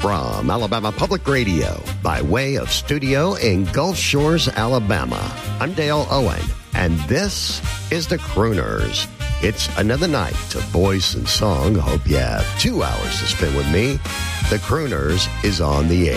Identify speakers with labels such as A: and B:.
A: from Alabama Public Radio by way of studio in Gulf Shores, Alabama. I'm Dale Owen, and this is The Crooners. It's another night of voice and song. Hope you have 2 hours to spend with me. The Crooners is on the air.